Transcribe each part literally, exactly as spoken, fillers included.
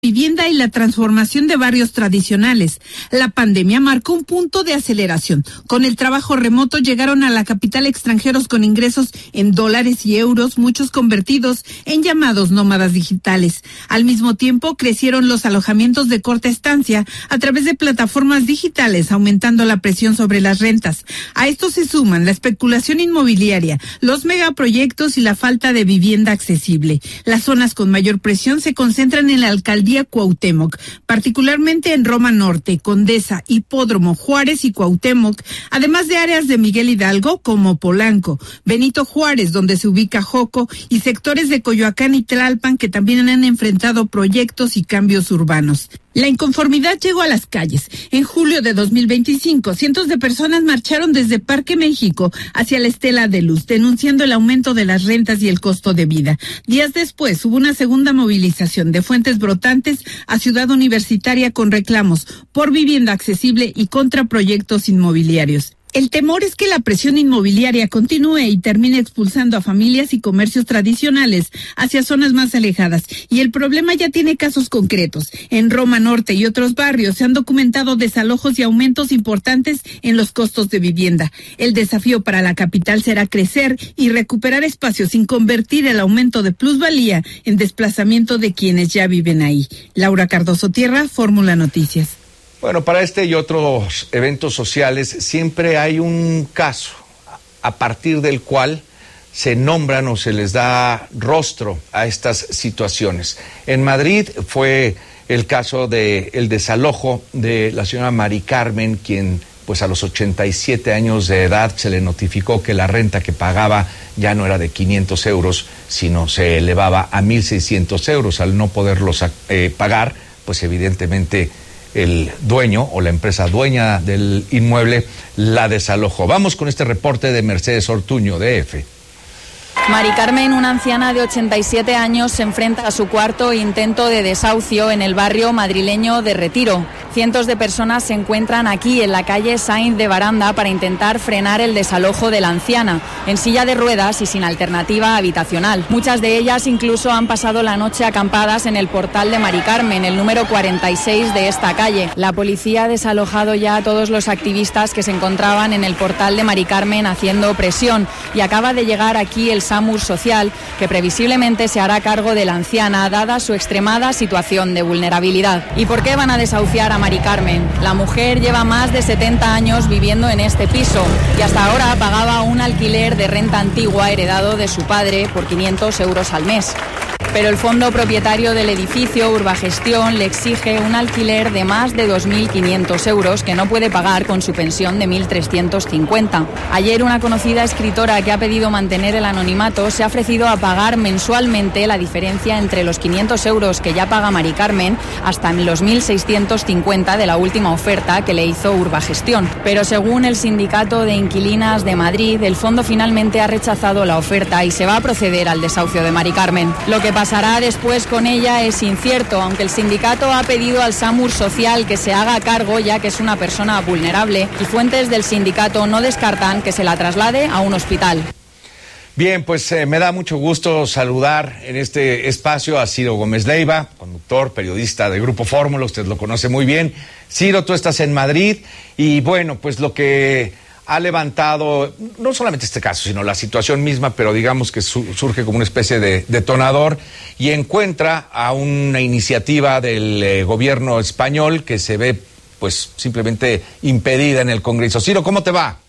vivienda y la transformación de barrios tradicionales. La pandemia marcó un punto de aceleración. Con el trabajo remoto llegaron a la capital extranjeros con ingresos en dólares y euros, muchos convertidos en llamados nómadas digitales. Al mismo tiempo, crecieron los alojamientos de corta estancia a través de plataformas digitales, aumentando la presión sobre las rentas. A esto se suman la especulación inmobiliaria, los megaproyectos y la falta de vivienda accesible. Las zonas con mayor presión se concentran en la alcaldía Cuauhtémoc, particularmente en Roma Norte, Condesa, Hipódromo, Juárez y Cuauhtémoc, además de áreas de Miguel Hidalgo como Polanco, Benito Juárez, donde se ubica Joco, y sectores de Coyoacán y Tlalpan que también han enfrentado proyectos y cambios urbanos. La inconformidad llegó a las calles. En julio de dos mil veinticinco, cientos de personas marcharon desde Parque México hacia la Estela de Luz, denunciando el aumento de las rentas y el costo de vida. Días después, hubo una segunda movilización de Fuentes Brotantes a Ciudad Universitaria con reclamos por vivienda accesible y contra proyectos inmobiliarios. El temor es que la presión inmobiliaria continúe y termine expulsando a familias y comercios tradicionales hacia zonas más alejadas. Y el problema ya tiene casos concretos. En Roma Norte y otros barrios se han documentado desalojos y aumentos importantes en los costos de vivienda. El desafío para la capital será crecer y recuperar espacios sin convertir el aumento de plusvalía en desplazamiento de quienes ya viven ahí. Laura Cardoso Tierra, Fórmula Noticias. Bueno, para este y otros eventos sociales siempre hay un caso a partir del cual se nombran o se les da rostro a estas situaciones. En Madrid fue el caso del desalojo de la señora Mari Carmen, quien pues a los ochenta y siete años de edad se le notificó que la renta que pagaba ya no era de quinientos euros, sino se elevaba a mil seiscientos euros. Al no poderlos eh, pagar, pues evidentemente el dueño o la empresa dueña del inmueble la desalojó. Vamos con este reporte de Mercedes Ortuño, de F. Mari Carmen, una anciana de ochenta y siete años, se enfrenta a su cuarto intento de desahucio en el barrio madrileño de Retiro. Cientos de personas se encuentran aquí en la calle Sainz de Baranda para intentar frenar el desalojo de la anciana, en silla de ruedas y sin alternativa habitacional. Muchas de ellas incluso han pasado la noche acampadas en el portal de Mari Carmen, el número cuarenta y seis de esta calle. La policía ha desalojado ya a todos los activistas que se encontraban en el portal de Mari Carmen haciendo presión, y acaba de llegar aquí el SAMUR Social, que previsiblemente se hará cargo de la anciana dada su extremada situación de vulnerabilidad. ¿Y por qué van a desahuciar a Mari Carmen? La mujer lleva más de setenta años viviendo en este piso y hasta ahora pagaba un alquiler de renta antigua heredado de su padre por quinientos euros al mes. Pero el fondo propietario del edificio, Urbagestión, le exige un alquiler de más de dos mil quinientos euros que no puede pagar con su pensión de mil trescientos cincuenta. Ayer una conocida escritora que ha pedido mantener el anonimato se ha ofrecido a pagar mensualmente la diferencia entre los quinientos euros que ya paga Mari Carmen hasta los mil seiscientos cincuenta de la última oferta que le hizo Urbagestión. Pero según el Sindicato de Inquilinas de Madrid, el fondo finalmente ha rechazado la oferta y se va a proceder al desahucio de Mari Carmen. Lo que pasará después con ella es incierto, aunque el sindicato ha pedido al SAMUR Social que se haga cargo, ya que es una persona vulnerable, y fuentes del sindicato no descartan que se la traslade a un hospital. Bien, pues eh, me da mucho gusto saludar en este espacio a Ciro Gómez Leiva, conductor, periodista de Grupo Fórmula, usted lo conoce muy bien. Ciro, tú estás en Madrid y bueno, pues lo que ha levantado, no solamente este caso, sino la situación misma, pero digamos que su, surge como una especie de detonador y encuentra a una iniciativa del eh, gobierno español que se ve pues simplemente impedida en el Congreso. Ciro, ¿cómo te va?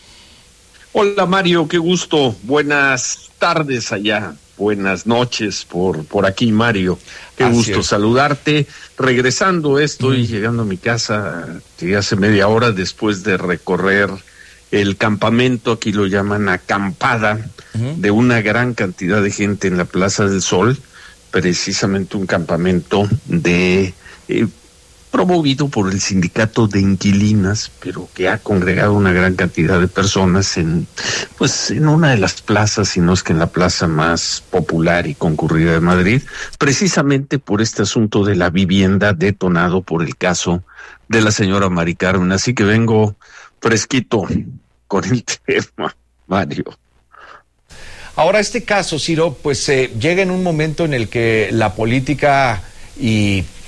Hola Mario, qué gusto, buenas tardes allá, buenas noches por, por aquí Mario, qué Así gusto es. saludarte. Regresando, estoy mm. llegando a mi casa, llegué hace media hora después de recorrer el campamento, aquí lo llaman acampada, uh-huh. de una gran cantidad de gente en la Plaza del Sol, precisamente un campamento de eh, promovido por el sindicato de inquilinas, pero que ha congregado una gran cantidad de personas en, pues, en una de las plazas, si no es que en la plaza más popular y concurrida de Madrid, precisamente por este asunto de la vivienda detonado por el caso de la señora Mari Carmen. Así que vengo fresquito con el tema, Mario. Ahora, este caso, Ciro, pues eh, llega en un momento en el que la política y